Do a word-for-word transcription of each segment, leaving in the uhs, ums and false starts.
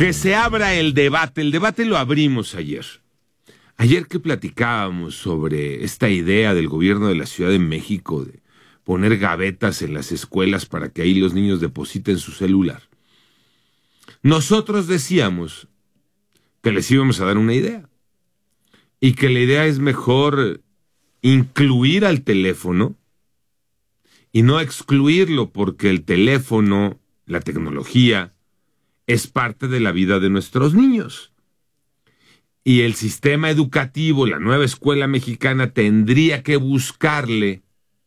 Que se abra el debate. El debate lo abrimos ayer. Ayer que platicábamos sobre esta idea del gobierno de la Ciudad de México de poner gavetas en las escuelas para que ahí los niños depositen su celular. Nosotros decíamos que les íbamos a dar una idea y que la idea es mejor incluir al teléfono y no excluirlo, porque el teléfono, la tecnología, es parte de la vida de nuestros niños. Y el sistema educativo, la nueva escuela mexicana, tendría que buscarle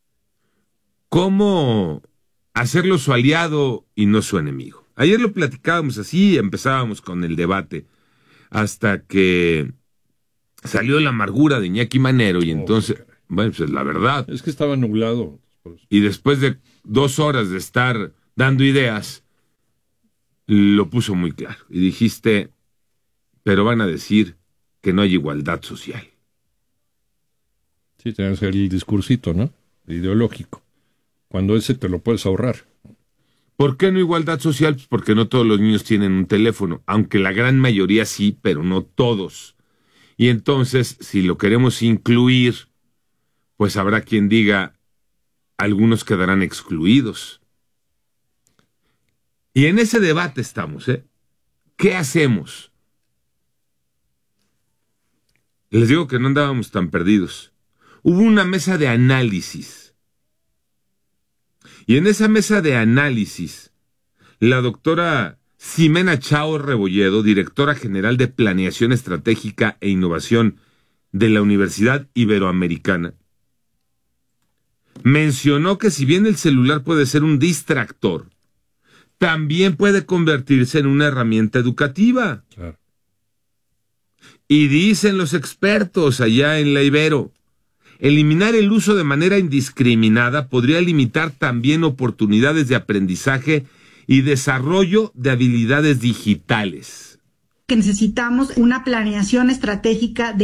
cómo hacerlo su aliado y no su enemigo. Ayer lo platicábamos así, empezábamos con el debate, hasta que salió la amargura de Iñaki Manero, y entonces, oh, bueno, pues la verdad. Es que estaba nublado. Y después de dos horas de estar dando ideas, lo puso muy claro. Y dijiste, pero van a decir que no hay igualdad social. Sí, tenés el discursito, ¿no? Ideológico. Cuando ese te lo puedes ahorrar. ¿Por qué no igualdad social? Pues porque no todos los niños tienen un teléfono, aunque la gran mayoría sí, pero no todos. Y entonces, si lo queremos incluir, pues habrá quien diga, algunos quedarán excluidos. Y en ese debate estamos, ¿eh? ¿Qué hacemos? Les digo que no andábamos tan perdidos. Hubo una mesa de análisis. Y en esa mesa de análisis, la doctora Ximena Chao Rebolledo, directora general de Planeación Estratégica e Innovación de la Universidad Iberoamericana, mencionó que si bien el celular puede ser un distractor, también puede convertirse en una herramienta educativa. Claro. Y dicen los expertos allá en la Ibero, eliminar el uso de manera indiscriminada podría limitar también oportunidades de aprendizaje y desarrollo de habilidades digitales. Que necesitamos una planeación estratégica de